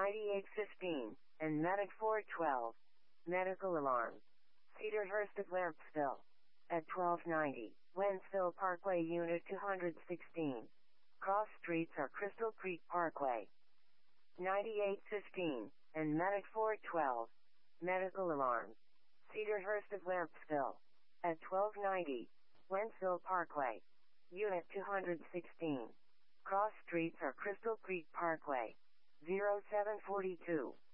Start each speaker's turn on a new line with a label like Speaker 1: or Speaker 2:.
Speaker 1: 9815, and Medic 412. Medical alarm. Cedarhurst at Lampsville. At 1290, Wentzville Parkway Unit 216. Cross streets are Crystal Creek Parkway. 9815, and Medic 412. Medical alarm. Cedarhurst at Lampsville. At 1290, Wentzville Parkway. Unit 216. Cross streets are Crystal Creek Parkway. 0742.